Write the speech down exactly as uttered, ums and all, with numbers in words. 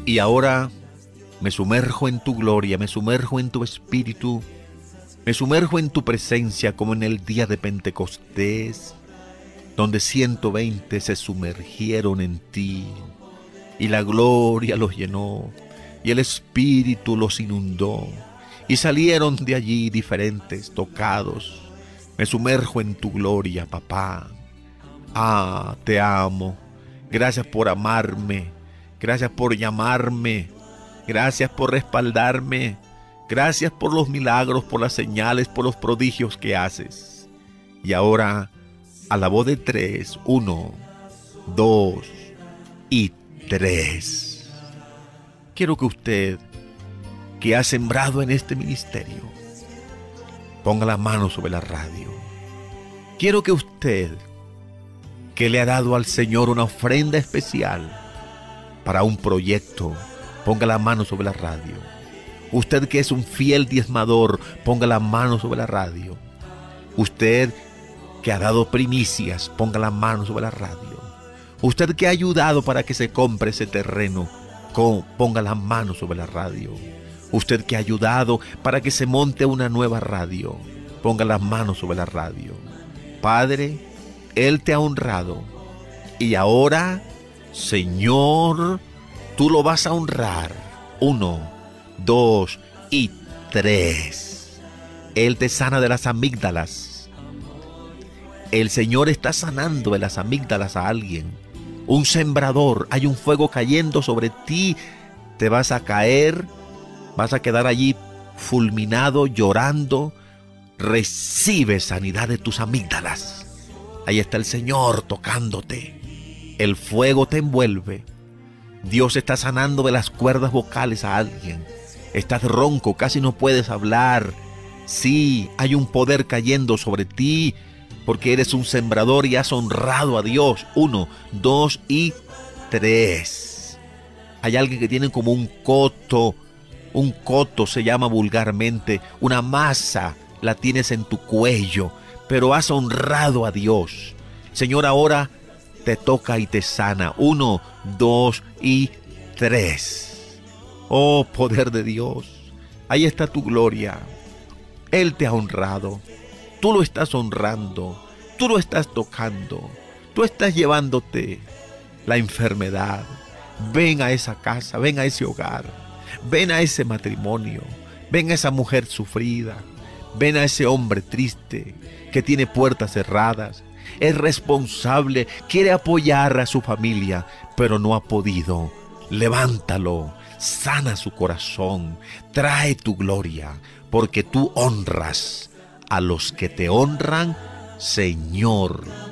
Y ahora me sumerjo en tu gloria, me sumerjo en tu espíritu, me sumerjo en tu presencia como en el día de Pentecostés, donde ciento veinte se sumergieron en ti y la gloria los llenó y el espíritu los inundó y salieron de allí diferentes, tocados. Me sumerjo en tu gloria, papá. Ah, te amo. Gracias por amarme. Gracias por llamarme. Gracias por respaldarme. Gracias por los milagros, por las señales, por los prodigios que haces. Y ahora, a la voz de tres, uno, dos y tres. Quiero que usted, que ha sembrado en este ministerio, ponga la mano sobre la radio. Quiero que usted, que le ha dado al Señor una ofrenda especial para un proyecto, ponga la mano sobre la radio. Usted que es un fiel diezmador, ponga la mano sobre la radio. Usted que ha dado primicias, ponga la mano sobre la radio. Usted que ha ayudado para que se compre ese terreno, ponga la mano sobre la radio. Usted que ha ayudado para que se monte una nueva radio, ponga las manos sobre la radio. Padre, Él te ha honrado y ahora, Señor, tú lo vas a honrar. Uno, dos y tres. Él te sana de las amígdalas. El Señor está sanando de las amígdalas a alguien. Un sembrador, hay un fuego cayendo sobre ti. Te vas a caer, vas a quedar allí fulminado, llorando. Recibe sanidad de tus amígdalas. Ahí está el Señor tocándote. El fuego te envuelve. Dios está sanando de las cuerdas vocales a alguien. Estás ronco, casi no puedes hablar. Sí, hay un poder cayendo sobre ti, porque eres un sembrador y has honrado a Dios. Uno, dos y tres. Hay alguien que tiene como un coto. Un coto se llama vulgarmente. Una masa la tienes en tu cuello, pero has honrado a Dios. Señor, ahora te toca y te sana. Uno, dos y tres. Oh, poder de Dios. Ahí está tu gloria. Él te ha honrado. Tú lo estás honrando. Tú lo estás tocando. Tú estás llevándote la enfermedad. Ven a esa casa. Ven a ese hogar. Ven a ese matrimonio. Ven a esa mujer sufrida. Ven a ese hombre triste que tiene puertas cerradas. Es responsable, quiere apoyar a su familia, pero no ha podido. Levántalo, sana su corazón, trae tu gloria, porque tú honras a los que te honran, Señor.